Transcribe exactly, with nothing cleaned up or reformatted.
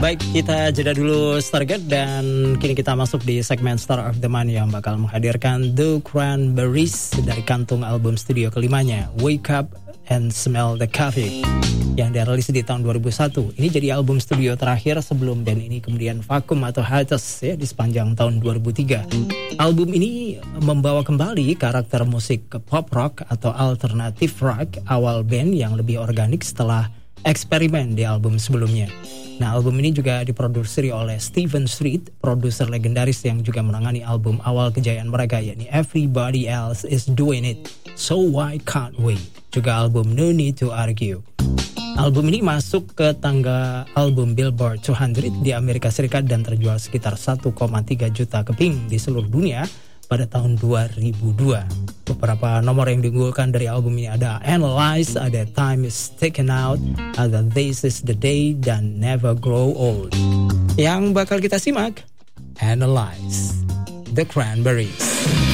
Baik, kita jeda dulu Stargate dan kini kita masuk di segmen Star of the Month yang bakal menghadirkan The Cranberries dari kantung album studio kelimanya, Wake Up and Smell the Coffee, yang dirilis di tahun dua ribu satu. Ini jadi album studio terakhir sebelum band ini kemudian vakum atau hiatus ya di sepanjang tahun dua ribu tiga. Album ini membawa kembali karakter musik pop rock atau alternative rock awal band yang lebih organik setelah eksperimen di album sebelumnya. Nah, album ini juga diproduksi oleh Stephen Street, produser legendaris yang juga menangani album awal kejayaan mereka, yakni Everybody Else Is Doing It, So Why Can't We? Juga album No Need to Argue. Album ini masuk ke tangga album Billboard dua ratus di Amerika Serikat dan terjual sekitar satu koma tiga juta keping di seluruh dunia pada tahun dua ribu dua. Beberapa nomor yang diunggulkan dari album ini ada Analyze, ada Time Is Taken Out, ada This Is The Day, dan Never Grow Old. Yang bakal kita simak, Analyze, The Cranberries.